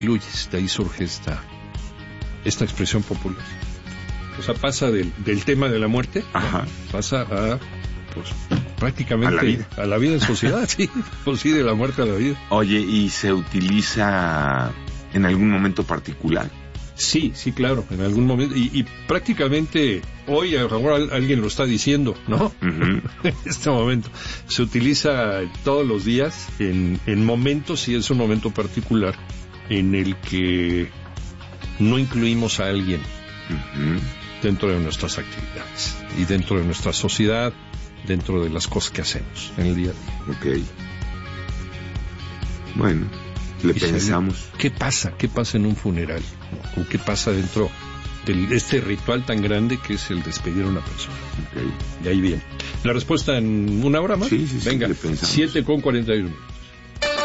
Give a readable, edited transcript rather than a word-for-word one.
incluyes, de ahí surge esta expresión popular. O sea, pasa del tema de la muerte, ajá, pasa a, pues, prácticamente a la vida en sociedad, sí, pues sí, de la muerte a la vida. Oye, ¿y se utiliza en algún momento particular? Sí, claro, en algún momento, y prácticamente hoy ahora alguien lo está diciendo, ¿no? Uh-huh. En este momento se utiliza todos los días en momentos, y es un momento particular en el que no incluimos a alguien uh-huh. dentro de nuestras actividades y dentro de nuestra sociedad, dentro de las cosas que hacemos en el día a día. Ok. Bueno, le pensamos. ¿Qué pasa en un funeral? ¿O qué pasa dentro de este ritual tan grande que es el despedir a una persona? Okay. Y ahí viene. La respuesta en una hora más. Sí, venga, 7:41.